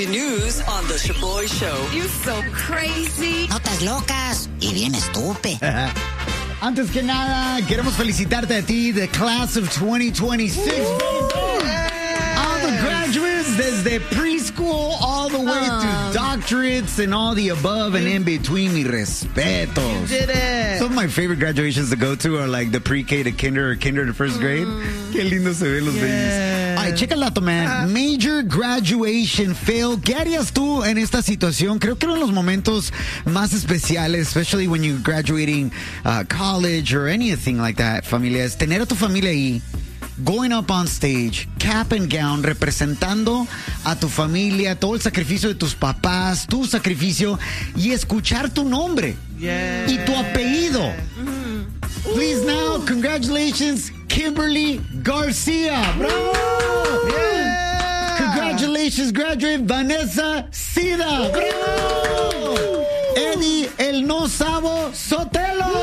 news on The Shaboy Show. You're so crazy. Notas locas y bien estúpido. Antes que nada, queremos felicitarte a ti, the class of 2026. All the graduates, desde preschool all the way to doctorates and all the above and in between. Mi respetos. You did it. Some of my favorite graduations to go to are like the pre-K to kinder or kinder to first grade. Qué lindo se ven los babies. All right, check el dato, man. Major graduation fail. ¿Qué harías tú en esta situación? Creo que uno de los momentos más especiales, especially when you're graduating college or anything like that, familia, es tener a tu familia ahí, going up on stage, cap and gown, representando a tu familia, todo el sacrificio de tus papás, tu sacrificio, y escuchar tu nombre y tu apellido. Please now, congratulations, Kimberly Garcia. ¡Bravo! Congratulations, graduate Vanessa Sida. ¡Bravo! Eddie El No Sabo Sotelo.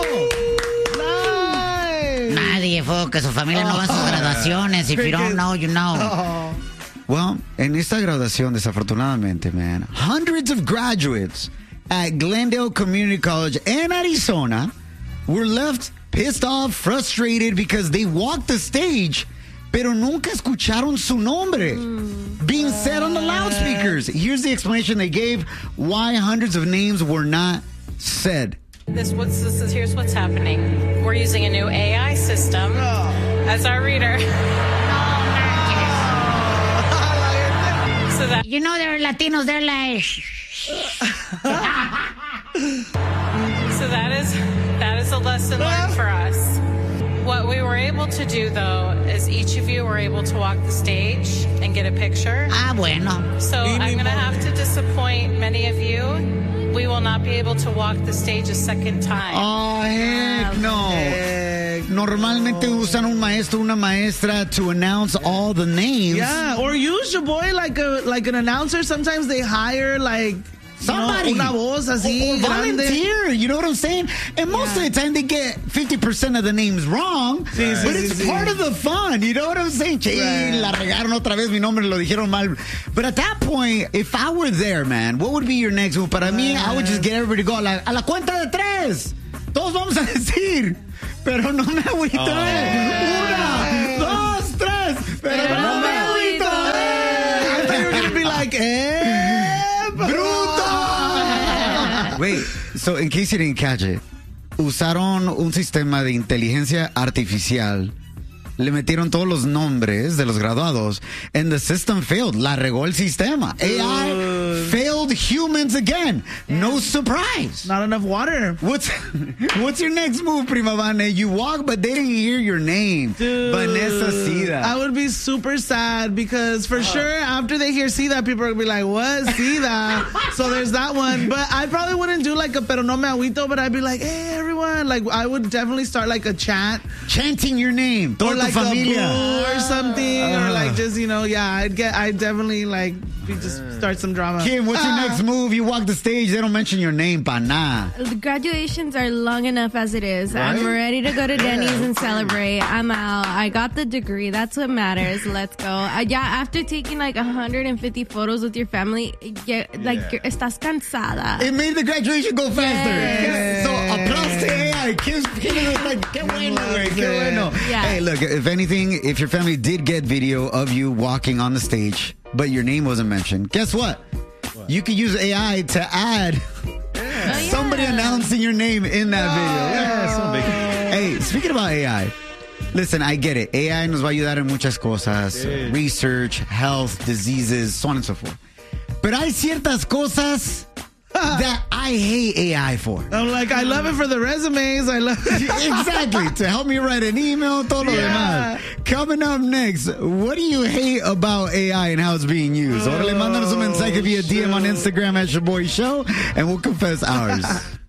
Nadie fue que su familia no va a sus graduaciones. If you don't know, you know. Well, en esta graduación, desafortunadamente, man, hundreds of graduates at Glendale Community College in Arizona were left pissed off, frustrated because they walked the stage, pero nunca escucharon su nombre being said on the loudspeakers. Here's the explanation they gave why hundreds of names were not said. Here's what's happening. We're using a new AI system as our reader. So that You know, they're Latinos, they're like... So that is a lesson learned for us. What we were able to do, though, is each of you were able to walk the stage and get a picture. Bueno. So I'm going to have to disappoint many of you. We will not be able to walk the stage a second time. Oh, heck no. Normalmente usan un maestro, una maestra to announce all the names. Yeah, or use your boy like an announcer. Sometimes they hire like somebody, una voz así, or volunteer, you know what I'm saying? And most of the time they get 50% of the names wrong, but it's part of the fun, you know what I'm saying? Che, la regaron otra vez, mi nombre lo dijeron mal. But at that point, if I were there, man, what would be your next move? Para mí, I would just get everybody to go a la cuenta de tres. Todos vamos a decir, pero no me agüito. Una, dos, tres, pero no me agüito. I thought you were going to be like, bruto. Wait, so in case you didn't catch it, usaron un sistema de inteligencia artificial, le metieron todos los nombres de los graduados, and the system failed. La regó el sistema. AI failed humans again. No surprise. Not enough water. What's your next move, Prima Vane? You walk, but they didn't hear your name. Dude, Vanessa Sida. I would be super sad because for sure after they hear Sida, people are going to be like, what? Sida? So there's that one. But I probably wouldn't do like a pero no me agüito, but I'd be like, hey, everyone. Like, I would definitely start like a chant. Chanting your name. Or like familia. a boo or something. Or like just, I'd definitely like just start some drama. Kim, what's your next move? You walk the stage, they don't mention your name, pa nah. The graduations are long enough as it is. Right? I'm ready to go to Denny's and celebrate. I'm out. I got the degree. That's what matters. Let's go. After taking like 150 photos with your family, estás cansada. It made the graduation go faster. Yes. So, applause to AI. Kim is like, qué bueno, güey, qué bueno. Yeah. Hey, look, if anything, if your family did get video of you walking on the stage, but your name wasn't mentioned, guess what? You could use AI to add somebody announcing your name in that video. Hey, speaking about AI, listen, I get it. AI nos va a ayudar en muchas cosas. Research, health, diseases, so on and so forth. Pero hay ciertas cosas that I hate AI for. I'm like, I love it for the resumes. I love it. Exactly. To help me write an email, todo lo demás. Coming up next, what do you hate about AI and how it's being used? Órale, mándanos un mensaje via DM on Instagram at Shaboy Show, and we'll confess ours.